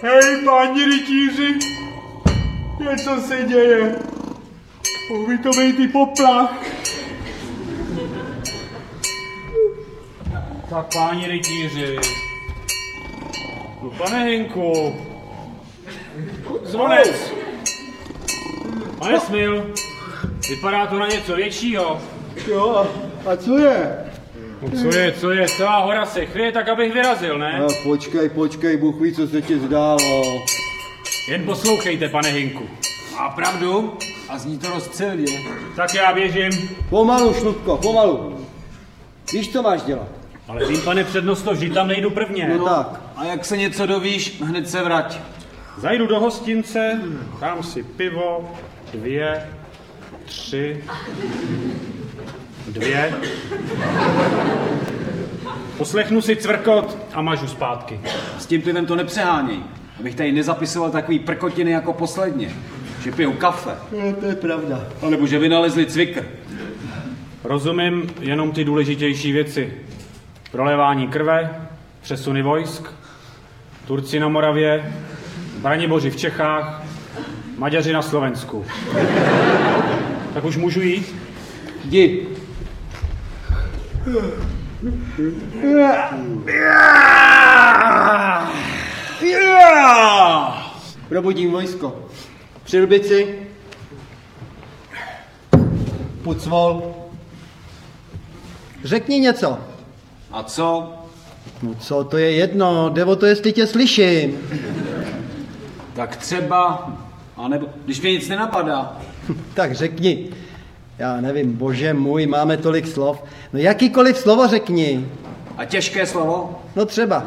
Hej, páni rytíři, něco se děje. Mohl by to být i poplach. Tak, páni rytíři. No, pane Hinku. Zvonec. Pane Smil, vypadá to na něco většího. Jo, a co je? No, co je, celá hora se chvěje, tak abych vyrazil, ne? No, počkej, Bůh ví, co se ti zdálo. Jen poslouchejte, pane Hinku. Má pravdu a zní to rozcelně. Tak já běžím. Pomalu, Šlupko, pomalu. Víš, co máš dělat? Ale vím, pane přednosto, vždy tam nejdu prvně. No tak. A jak se něco dovíš, hned se vrať. Zajdu do hostince, dám si pivo, 2, 3, 2. Poslechnu si cvrkot a mažu zpátky. S tím pivem to nepřeháněj, abych tady nezapisoval takový prkotiny jako posledně. Že pijou kafe. No, to je pravda. A nebo že vynalezli cvikr. Rozumím jenom ty důležitější věci. Prolévání krve, přesuny vojsk, Turci na Moravě, Braniboři v Čechách, Maďaři na Slovensku. Tak už můžu jít? Jdi. Probudím vojsko. Přilbici. Pucvol. Řekni něco. A co? No co, to je jedno, jde o to, jestli tě slyším. Tak třeba, anebo když mě nic nenapadá. Tak řekni. Já nevím, bože můj, máme tolik slov. No jakýkoliv slovo řekni. A těžké slovo? No třeba.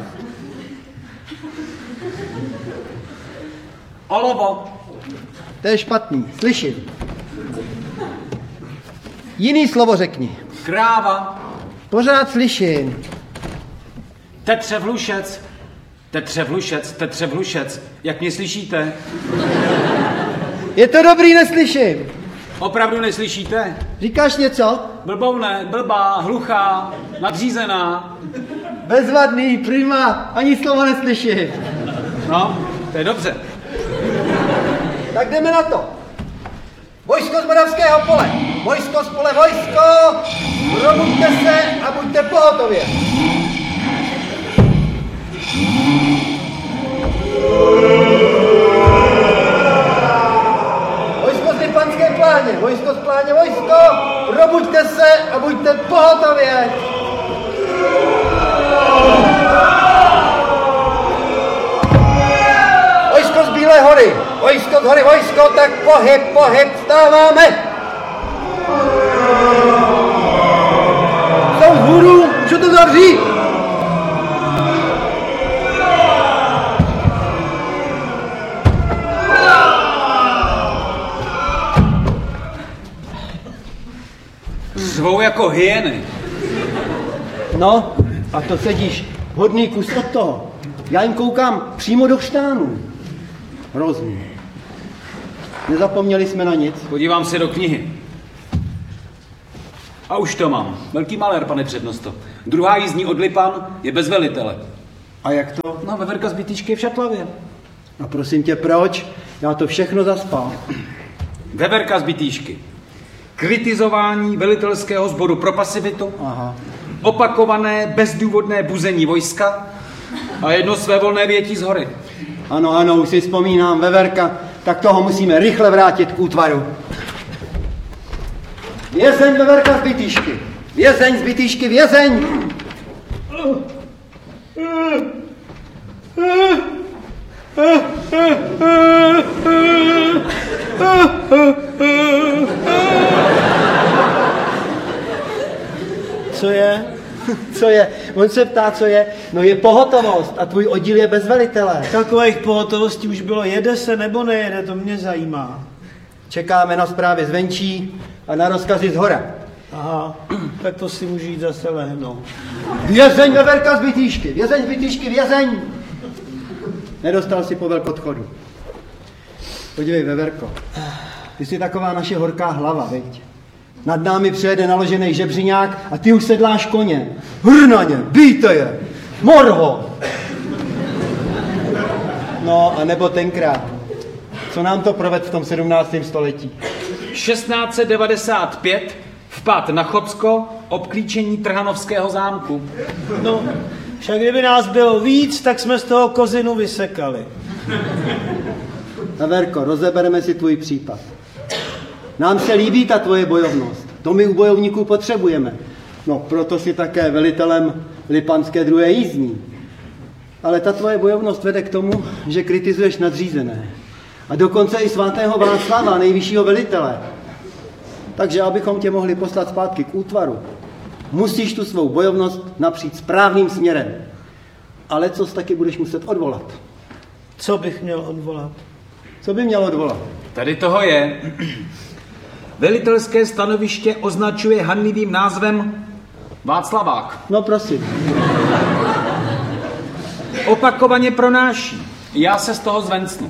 Olovo. To je špatný, slyším. Jiný slovo řekni. Kráva. Pořád slyším. Tetřevlušec. Tetřevlušec, tetřevlušec. Jak mě slyšíte? Je to dobrý, neslyším. Opravdu neslyšíte? Říkáš něco? Blboune, blbá, hluchá, nadřízená. Bezvadný, prima, ani slovo neslyším. No, to je dobře. Tak jdeme na to. Vojsko z Moravského pole. Vojsko z pole, vojsko. Probuďte se a buďte pohotově. Vojsko z Lipanské pláně. Vojsko z pláně, vojsko. Probuďte se a buďte pohotově. Vojsko z Bílé hory. Vojsko z hory, vojsko, tak pohyb, pohyb, vstáváme. Jsou vzhůru, můžu to zavřít. Řvou jako hyeny. No, a to sedíš hodný kus od toho. Já jim koukám přímo do chřtánu. Hrozný. Nezapomněli jsme na nic. Podívám se do knihy. A už to mám. Velký malér, pane přednosto. Druhá jízdní od Lipan je bez velitele. A jak to? No, veverka z Bytyčky je v Šatlavě. A prosím tě, proč? Já to všechno zaspal. Veverka z Bytyčky. Kritizování velitelského sboru pro pasivitu. Aha. Opakované bezdůvodné buzení vojska a jedno svévolné větí z hory. Ano, už si vzpomínám, veverka, tak toho musíme rychle vrátit k útvaru. Vězeň, veverka z Bytyčky. Vězeň z Bytyčky, vězeň! Co je? Co je? On se ptá, co je. No je pohotovost a tvůj oddíl je bez velitele. Takových pohotovostí už bylo, jede se nebo nejede, to mě zajímá. Čekáme na zprávy zvenčí a na rozkazy z hora. Aha, tak to si můžu jít zase lehnout. Vězeň, veverka z Bytyčky, vězeň z Bytyčky, vězeň! Nedostal si po velkodchodu. Podívej, veverko, ty jsi taková naše horká hlava, viď? Nad námi přejede naložený žebřiňák a ty už sedláš koně. Hr na ně, bijte je, morho! No, a nebo tenkrát. Co nám to proved v tom 17. století? 1695 vpad na Chocko, obklíčení Trhanovského zámku. No, však kdyby nás bylo víc, tak jsme z toho kozinu vysekali. Verko, rozebereme si tvůj případ. Nám se líbí ta tvoje bojovnost. To my u bojovníků potřebujeme. No, proto si také velitelem Lipanské 2. jízdní. Ale ta tvoje bojovnost vede k tomu, že kritizuješ nadřízené. A dokonce i svatého Václava, nejvyššího velitele. Takže abychom tě mohli poslat zpátky k útvaru, musíš tu svou bojovnost napřít správným směrem. Ale co taky budeš muset odvolat. Co bych měl odvolat? Co by měl odvolat? Tady toho je. Velitelské stanoviště označuje hanlivým názvem Václavák. No prosím. Opakovaně pronáší. Já se z toho zvencnu.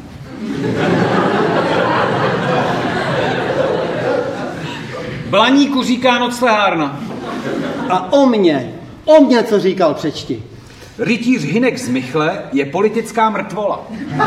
Blaníku říká noclehárna. A o mně co říkal, přečti. Rytíř Hynek z Michle je politická mrtvola.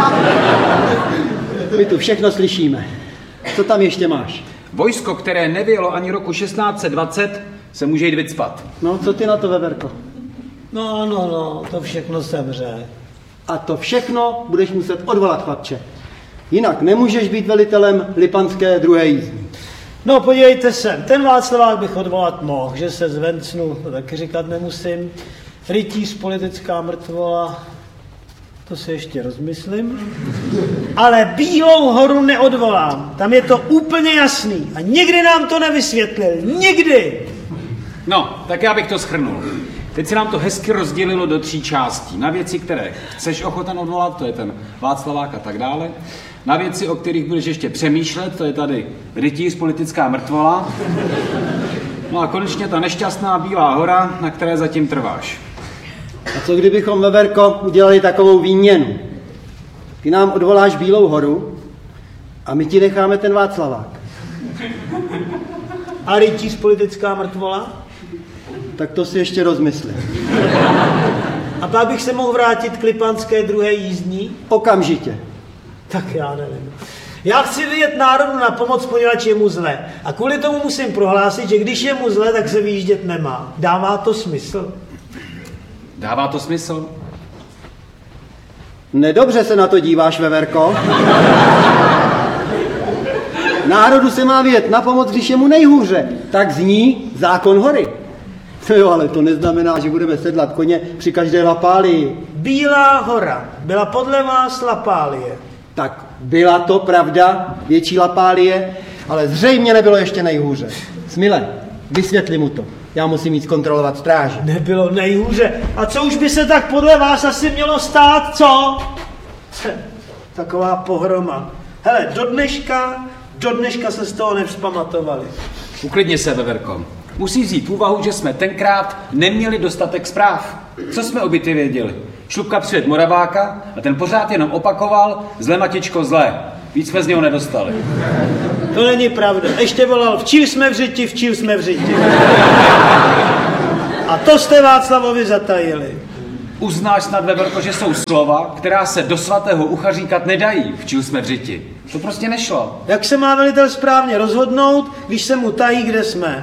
My tu všechno slyšíme. Co tam ještě máš? Vojsko, které nevělo ani roku 1620, se může jít vycpat. No, co ty na to, Veverko? No, to všechno semře. A to všechno budeš muset odvolat, chlapče. Jinak nemůžeš být velitelem Lipanské 2. jízdní. No, podívejte se, ten Václavák bych odvolat mohl, že se zvencnu, to taky říkat nemusím. Rytíř, politická mrtvola, to se ještě rozmyslím. Ale Bílou horu neodvolám, tam je to úplně jasný a nikdy nám to nevysvětlil, nikdy! No, tak já bych to shrnul. Teď se nám to hezky rozdělilo do 3 částí. Na věci, které chceš ochoten odvolat, to je ten Václavák a tak dále. Na věci, o kterých budeš ještě přemýšlet, to je tady rytíř, politická mrtvola. No a konečně ta nešťastná Bílá hora, na které zatím trváš. A co kdybychom, Veverko, udělali takovou výměnu? Ty nám odvoláš Bílou horu a my ti necháme ten Václavák. A rytíř, politická mrtvola? Tak to si ještě rozmyslím. A pak bych se mohl vrátit k Lipanské 2. jízdní? Okamžitě. Tak já nevím. Já chci vyjet národu na pomoc, poněvadž je mu zle. A kvůli tomu musím prohlásit, že když je mu zle, tak se vyjíždět nemá. Dává to smysl? Dává to smysl? Nedobře se na to díváš, Veverko. Národu se má vyjet na pomoc, když je mu nejhůře. Tak zní zákon hory. Jo, ale to neznamená, že budeme sedlat koně při každé lapálii. Bílá hora byla podle vás lapálie. Tak byla to pravda, větší lapálie, ale zřejmě nebylo ještě nejhůře. Smile, vysvětli mu to. Já musím jít zkontrolovat stráži. Nebylo nejhůře. A co už by se tak podle vás asi mělo stát, co? Taková pohroma. Hele, do dneška se z toho nevzpamatovali. Uklidni se, Veverko. Musí vzít v úvahu, že jsme tenkrát neměli dostatek zpráv. Co jsme o bitvě věděli? Šlupka přived Moraváka a ten pořád jenom opakoval zle, Matičko, zle. Víc jsme z něho nedostali. To není pravda. Ještě volal, včíl jsme v řiti. A to jste Václavovi zatajili. Uznáš snad, Veverko, že jsou slova, která se do svatého ucha říkat nedají, včíl jsme v řiti. To prostě nešlo. Jak se má velitel správně rozhodnout, když se mu tají, kde jsme?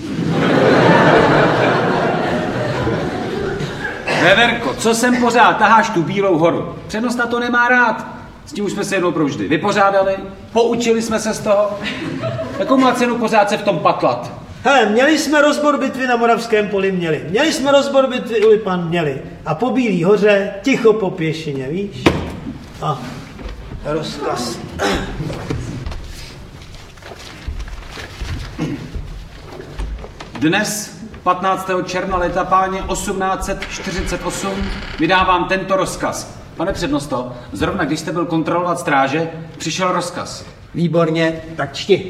Veverko, co sem pořád taháš tu Bílou horu? Přednosta to nemá rád. S tím už jsme se jednou provždy vypořádali, poučili jsme se z toho. Jakou má cenu pořád se v tom patlat? Hele, měli jsme rozbor bitvy na Moravském poli, měli jsme rozbor bitvy u Lipan, a po Bílý hoře ticho po pěšině, víš? A rozkaz. Dnes, 15. června leta páně 1848, vydávám tento rozkaz. Pane přednosto, zrovna když jste byl kontrolovat stráže, přišel rozkaz. Výborně, tak čti.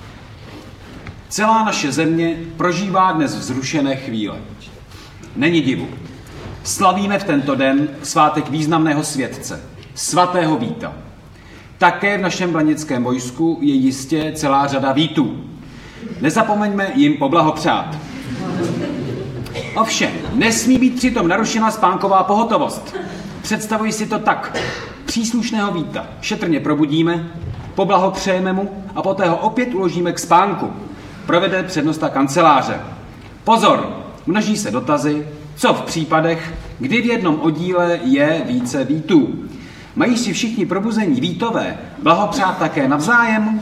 Celá naše země prožívá dnes vzrušené chvíle. Není divu. Slavíme v tento den svátek významného světce, svatého Víta. Také v našem blanickém vojsku je jistě celá řada Vítů. Nezapomeňme jim poblahopřát. Ovšem, nesmí být přitom narušena spánková pohotovost. Představuji si to tak. příslušného víta šetrně probudíme, poblahopřejeme mu a poté ho opět uložíme k spánku. Provede přednosta kanceláře. Pozor, množí se dotazy, co v případech, kdy v jednom oddíle je více vítů. Mají si všichni probuzení vítové blahopřát také navzájem?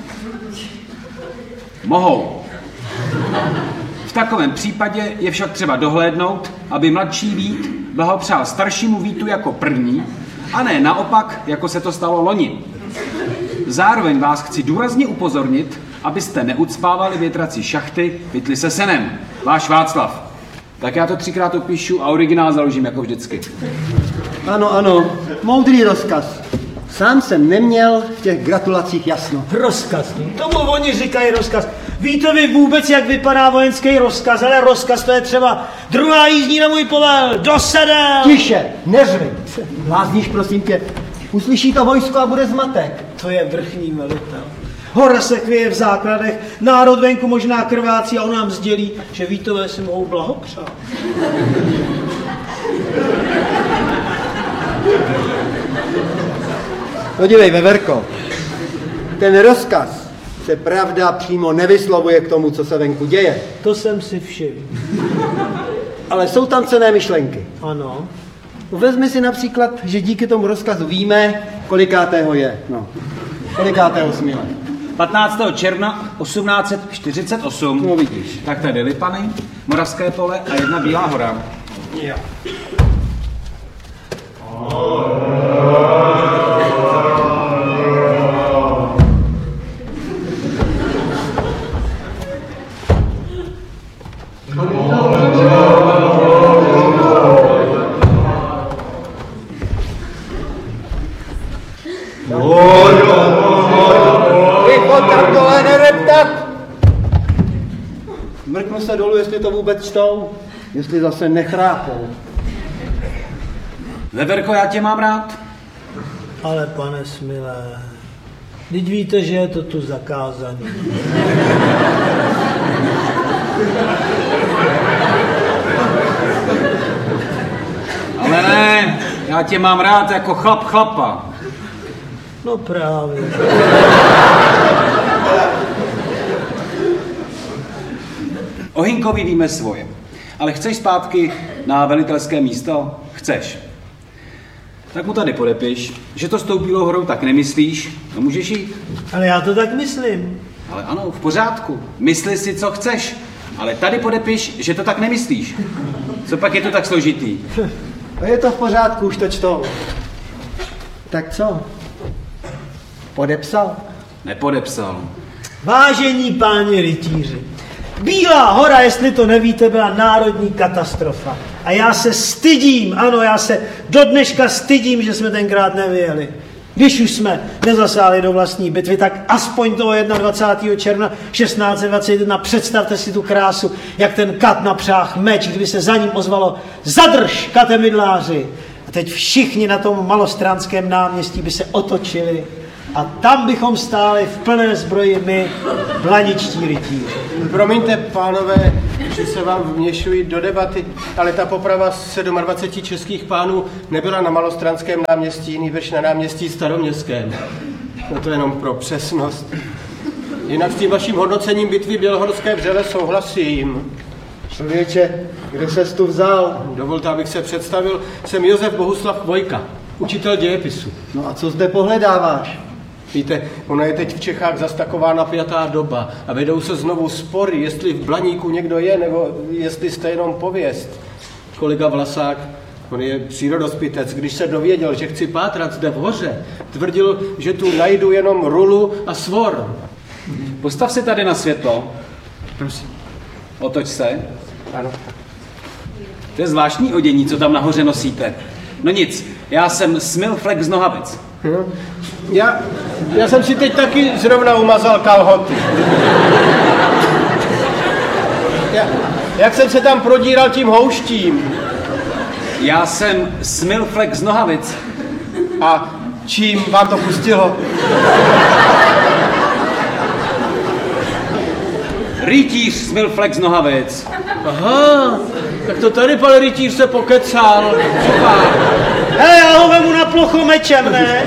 Mohou. V takovém případě je však třeba dohlédnout, aby mladší vít blahopřál staršímu vítu jako první, a ne naopak, jako se to stalo loni. Zároveň vás chci důrazně upozornit, abyste neucpávali větrací šachty pytli se senem. Váš Václav. Tak já to 3krát opíšu a originál založím jako vždycky. Ano, moudrý rozkaz. Sám jsem neměl v těch gratulacích jasno. Rozkaz, tomu oni říkají rozkaz. Víte vy vůbec, jak vypadá vojenský rozkaz? Ale rozkaz to je třeba 2. jízdní na můj povel, do sedel! Tiše, neřvi. Blázníš, prosím tě. Uslyší to vojsko a bude zmatek. To je vrchní velitel. Hora se chvěje v základech, národ venku možná krvácí a on nám sdělí, že vítové si mohou blahopřát. Podívej, Veverko, ten rozkaz se pravda přímo nevyslovuje k tomu, co se venku děje. To jsem si všiml. Ale jsou tam cenné myšlenky. Ano. Vezmi si například, že díky tomu rozkazu víme, kolikátého je. No, kolikátého Smile. 15. června 1848. No vidíš. Tak tady Lipany, Moravské pole a 1 Bílá hora. Jo. Mrknu se dolů, jestli to vůbec čtou, jestli zase nechrápou. Veverko, já tě mám rád. Ale pane Smile, teď víte, že je to tu zakázané. Ale ne, já tě mám rád jako chlap chlapa. No právě. O Hinkovi víme svoje. Ale chceš zpátky na velitelské místo? Chceš. Tak mu tady podepiš, že to s tou Bílou horou tak nemyslíš, no můžeš jít. Ale já to tak myslím. Ale ano, v pořádku. Mysli si, co chceš. Ale tady podepiš, že to tak nemyslíš. Co pak je to tak složitý? A je to v pořádku, už to čtou. Tak co? Podepsal? Nepodepsal. Vážení páni rytíři, Bílá hora, jestli to nevíte, byla národní katastrofa. A já se stydím, ano, já se do dneška stydím, že jsme tenkrát nevyjeli. Když už jsme nezasáhli do vlastní bitvy, tak aspoň toho 21. června 1621 představte si tu krásu, jak ten kat napřáh meč, kdyby se za ním ozvalo zadrž, kate mydláři. A teď všichni na tom malostranském náměstí by se otočili a tam bychom stáli v plné zbroji my, blaničtí rytíři. Promiňte, pánové, že se vám vměšuji do debaty, ale ta poprava 27 českých pánů nebyla na Malostranském náměstí, nýbrž na náměstí Staroměstském. No to jenom pro přesnost. Jinak s tím vaším hodnocením bitvy Bělohorské vřele souhlasím. Člověče, kde ses tu vzal? Dovolte, abych se představil. Jsem Josef Bohuslav Chvojka, učitel dějepisu. No a co zde pohledáváš? Víte, ona je teď v Čechách zas taková napjatá doba a vedou se znovu spory, jestli v Blaníku někdo je, nebo jestli jste jenom pověst. Kolega Vlasák, on je přírodospitec, když se dověděl, že chci pátrat zde v hoře, tvrdil, že tu najdu jenom rulu a svor. Postav se tady na světlo. Prosím. Otoč se. Ano. To je zvláštní odění, co tam nahoře nosíte. No nic, já jsem Smil Flek z Nohavic. Já jsem si teď taky zrovna umazal kalhoty. Jak jsem se tam prodíral tím houštím. Já jsem Smil Flek z Nohavic. A čím vám to pustilo? Rytíř Smil Flek z Nohavic. Aha, tak to tady pan rytíř se pokecal. Hele, já ho vemu na plochomety. mečem, ne?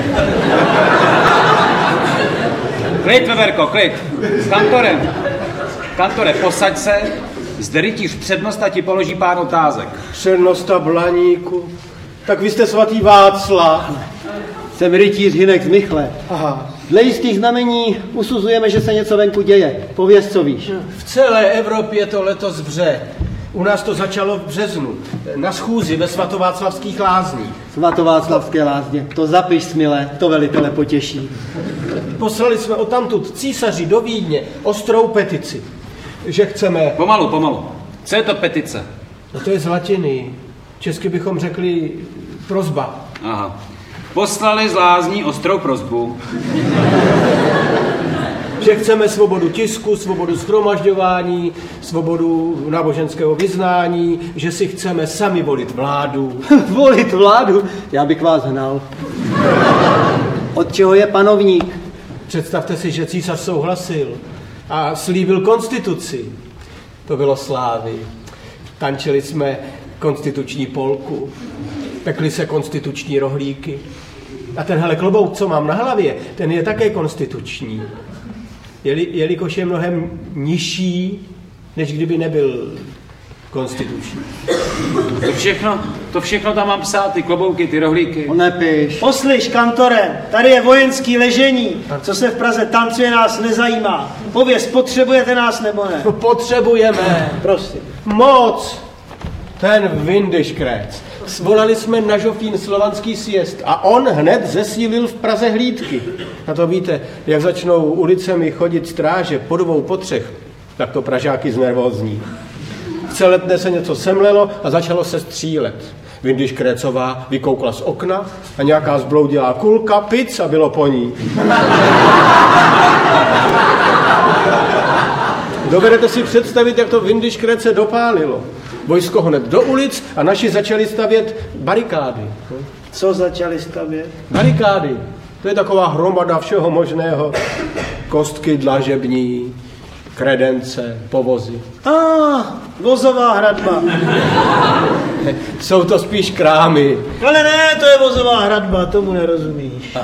Klid, Veverko, klid. S kantorem. Kantore, posaď se. Zde rytíř přednosta ti položí pár otázek. Přednosta Blaníku. Tak vy jste svatý Václav. Jsem rytíř Hynek z Michle. Aha. Dle jistých znamení usuzujeme, že se něco venku děje. Pověz, co víš. V celé Evropě to letos vře. U nás to začalo v březnu. Na schůzi ve svatováclavských lázních. Svatováclavské lázně. To zapiš, smile, to velitele potěší. Poslali jsme odtamtud císaři do Vídně ostrou petici, že chceme... Pomalu. Co je to petice? No to je z latiny. Česky bychom řekli prosba. Aha. Poslali z lázní ostrou prosbu. Že chceme svobodu tisku, svobodu shromažďování, svobodu náboženského vyznání, že si chceme sami volit vládu. Volit vládu? Já bych vás hnal. Od čeho je panovník? Představte si, že císař souhlasil a slíbil konstituci. To bylo slávy. Tančili jsme konstituční polku, pekli se konstituční rohlíky. A tenhle klobouk, co mám na hlavě, ten je také konstituční. Jelikož je mnohem nižší, než kdyby nebyl konstituční. To všechno tam mám psát, ty klobouky, ty rohlíky. Nepiš. Poslyš, kantore, tady je vojenský ležení. Co se v Praze tancuje, nás nezajímá. Pověz, potřebujete nás nebo ne? No, potřebujeme. Prosím. Moc. Ten Windischkreuz. Svolali jsme na Žofín slovanský sjezd a on hned zesílil v Praze hlídky. A to víte, jak začnou ulicemi chodit stráže po dvou, po třech, tak to Pražáky znervózní. V celé dne se něco semlelo a začalo se střílet. Windischkreuzová vykoukla z okna a nějaká zbloudilá kulka, pic a bylo po ní. Dovedete si představit, jak to Windischkreuze dopálilo. Vojsko hned do ulic a naši začali stavět barikády. Co začali stavět? Barikády. To je taková hromada všeho možného. Kostky dlažební, kredence, povozy. Vozová hradba. Jsou to spíš krámy. Ale ne, to je vozová hradba, tomu nerozumíš.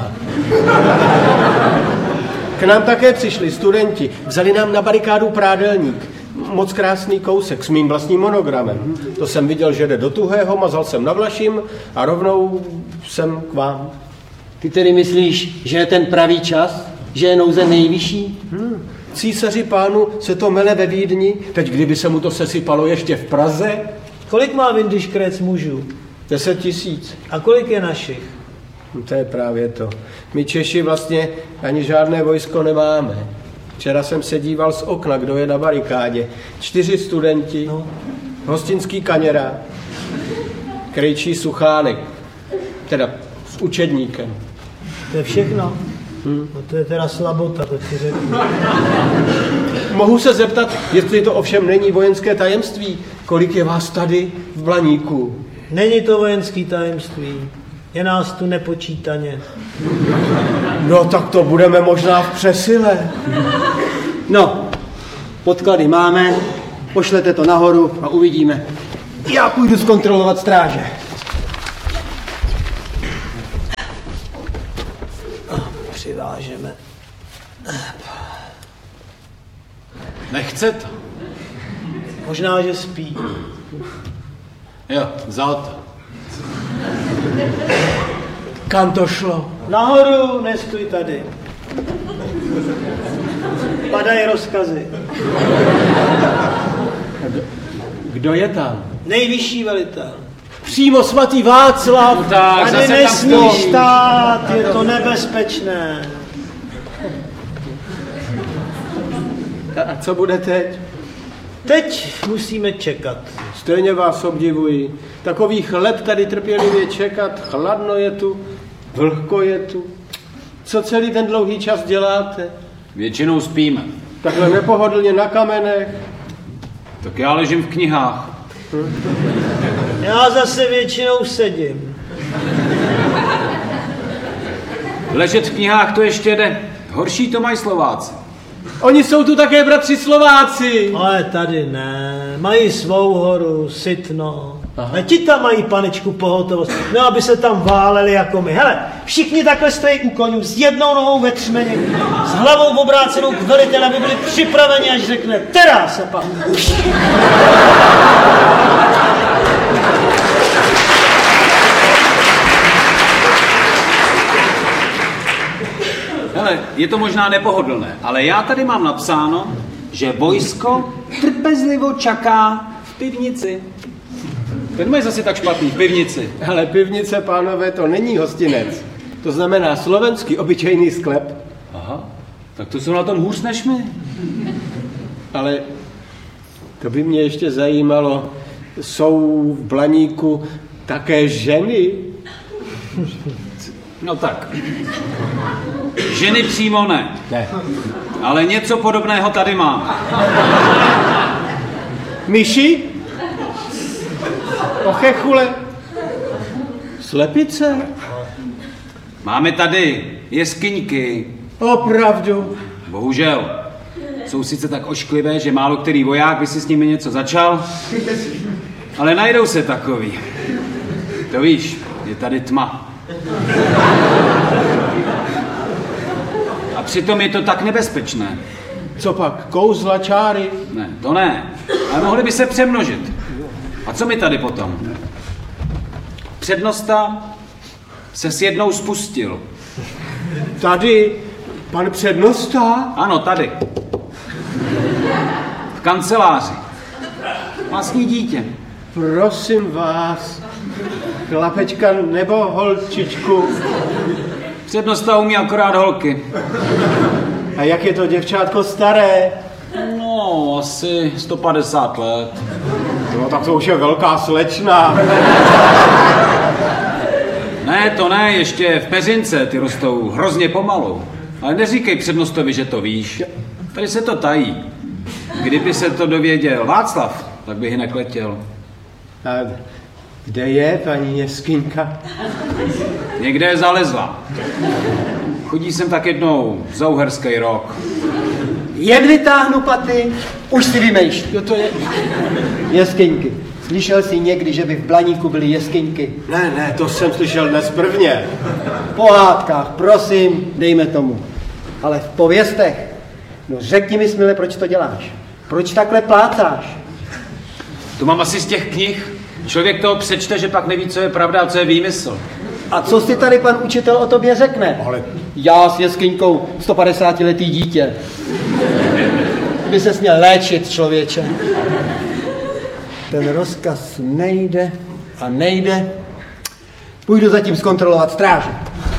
K nám také přišli studenti. Vzali nám na barikádu prádelník. Moc krásný kousek s mým vlastním monogramem. To jsem viděl, že jde do tuhého, mazal jsem na Vlašim a rovnou jsem k vám. Ty tedy myslíš, že je ten pravý čas? Že je nouze nejvyšší? Císaři pánu se to mele ve Vídni, teď kdyby se mu to sesypalo ještě v Praze, Kolik má Windischkreuz mužů? 10 000. A kolik je našich? No to je právě to. My Češi vlastně ani žádné vojsko nemáme. Včera jsem se díval z okna, kdo je na barikádě. 4 studenti, hostinský kaněra, krejčí Suchánek, teda s učedníkem. To je všechno? No to je teda slabota, to ti řeknu. Mohu se zeptat, jestli to ovšem není vojenské tajemství, kolik je vás tady v Blaníku? Není to vojenský tajemství. Je nás tu nepočítaně. No tak to budeme možná v přesile. No, podklady máme, pošlete to nahoru a uvidíme. Já půjdu zkontrolovat stráže. Přivážeme. Nechce to. Možná, že spí. Jo, vzal to. Kam to šlo? Nahoru, nestůj tady. Padají rozkazy. Kdo je tam? Nejvyšší velitel. Přímo svatý Václav. Tak, Tady zase tam nesmíš stojí. stát, je to nebezpečné. A co bude teď? Teď musíme čekat. Stejně vás obdivuji. Takových let tady trpělivě čekat, chladno je tu, vlhko je tu. Co celý ten dlouhý čas děláte? Většinou spíme. Takhle nepohodlně na kamenech. Tak já ležím v knihách. Já zase většinou sedím. Ležet v knihách to ještě jde. Horší to mají Slováci. Oni jsou tu také bratři Slováci. Ale tady ne. Mají svou horu, Sitno. Ale ti tam mají, panečku, pohotovost. No, aby se tam váleli jako my. Hele, všichni takhle stojí u konňů s jednou nohou ve třmeně, s hlavou obrácenou k veliteli, aby byli připraveni, až řekne teraz a pak. Hele, je to možná nepohodlné, ale já tady mám napsáno, že vojsko trpezlivo čaká v pivnici. Ten je zase tak špatný, v pivnici. Ale pivnice, pánové, to není hostinec. To znamená slovenský obyčejný sklep. Aha, tak to jsou na tom hůř než my. Ale to by mě ještě zajímalo, jsou v Blaníku také ženy? No tak, ženy přímo ne. Ne. Ale něco podobného tady mám. Myši? Ochechule? Slepice? Máme tady jeskyňky. Opravdu? Bohužel. Jsou sice tak ošklivé, že málo který voják by si s nimi něco začal, ale najdou se takový. To víš, je tady tma. A přitom je to tak nebezpečné. Co pak, kouzla, čáry? Ne, to ne. Ale mohli by se přemnožit. A co mi tady potom? Přednosta se s jednou spustil. Tady, pan přednosta? Ano, tady. V kanceláři. Má s ní dítě. Prosím vás, chlapečka nebo holčičku? Přednosta umí akorát holky. A jak je to děvčátko staré? No, asi 150 let. No tak to už je velká slečna. Ne, to ne, ještě v peřince, ty rostou hrozně pomalu. Ale neříkej přednostovi, že to víš. Tady se to tají. Kdyby se to dověděl Václav, tak by hynek letěl. A kde je paní jeskyňka? Někde zalezla. Chodí sem tak jednou za uherský rok. Jen vytáhnu paty, už si vymýšlí. Jo, to je... Jeskyňky. Slyšel jsi někdy, že by v Blaníku byly jeskyňky? Ne, to jsem slyšel dnes prvně. V pohádkách, prosím, dejme tomu. Ale v pověstech. No řekni mi, Smile, proč to děláš? Proč takhle plácáš? To mám asi z těch knih. Člověk toho přečte, že pak neví, co je pravda a co je výmysl. A co si tady pan učitel o tobě řekne? Ale... Já s jeskyňkou 150letý dítě. By ses měl léčit, člověče. Ten rozkaz nejde a nejde. Půjdu zatím zkontrolovat stráži.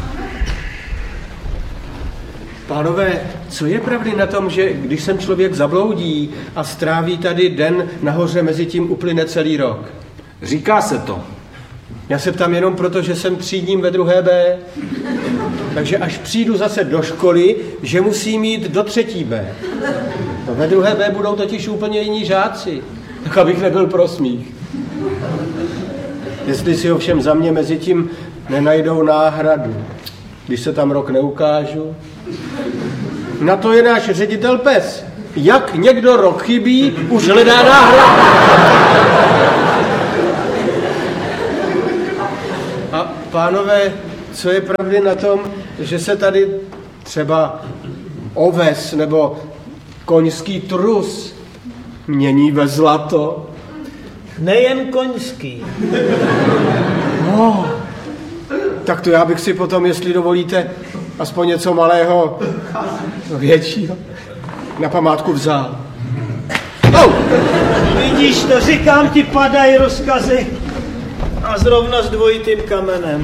Pánové, co je pravdy na tom, že když sem člověk zabloudí a stráví tady den nahoře, mezi tím uplyne celý rok? Říká se to. Já se ptám jenom proto, že jsem třídním ve 2B. Takže až přijdu zase do školy, že musím jít do 3B. No ve 2B budou totiž úplně jiní žáci. Tak abych nebyl pro smích. Jestli si ovšem za mě mezi tím nenajdou náhradu, když se tam rok neukážu. Na to je náš ředitel Pes. Jak někdo rok chybí, už hledá náhradu. A pánové, co je pravdy na tom, že se tady třeba oves nebo koňský trus mění ve zlato? Nejen koňský. No, tak to já bych si potom, jestli dovolíte, aspoň něco malého, většího, na památku vzal. Oh! Vidíš to, říkám ti, padají rozkazy. A zrovna s dvojitým kamenem.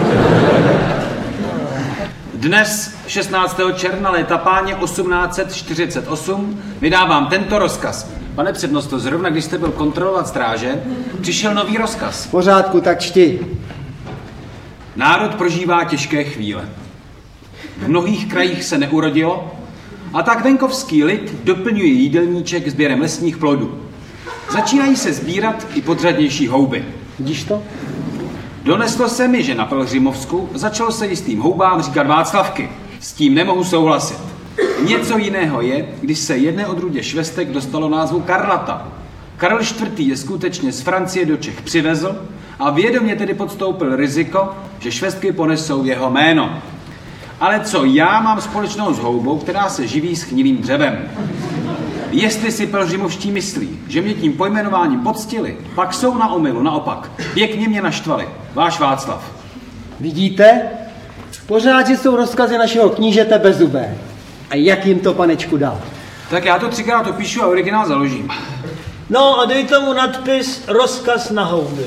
Dnes, 16. června léta páně 1848, vydávám tento rozkaz. Pane přednosto, zrovna když jste byl kontrolovat stráže, přišel nový rozkaz. V pořádku, tak čti. Národ prožívá těžké chvíle. V mnohých krajích se neurodilo a tak venkovský lid doplňuje jídelníček sběrem lesních plodů. Začínají se sbírat i podřadnější houby. Vidíš to? Doneslo se mi, že na Pelhřimovsku začalo se jistým houbám říkat Václavky. S tím nemohu souhlasit. Něco jiného je, když se jedné odrůdě švestek dostalo názvu Karlata. Karel IV. Je skutečně z Francie do Čech přivezl a vědomě tedy podstoupil riziko, že švestky ponesou jeho jméno. Ale co já mám společného s houbou, která se živí schnilým dřevem? Jestli si pelhřimovští myslí, že mě tím pojmenováním poctili, pak jsou na omylu, naopak. Pěkně mě naštvali. Váš Václav. Vidíte? Pořád jsou rozkazy našeho knížete Bezzubé. A jak jim to, panečku, dal? Tak já to 3krát opíšu a originál založím. No a dej tomu nadpis rozkaz na houby.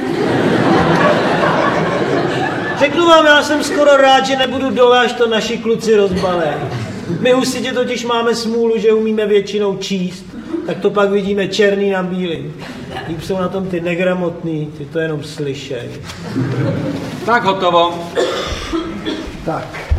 Řeknu vám, já jsem skoro rád, že nebudu dole, až to naši kluci rozbalej. My husitě totiž máme smůlu, že umíme většinou číst, tak to pak vidíme černý na bílý. Líp jsou na tom ty negramotný, ty to jenom slyšej. Tak hotovo. Tak.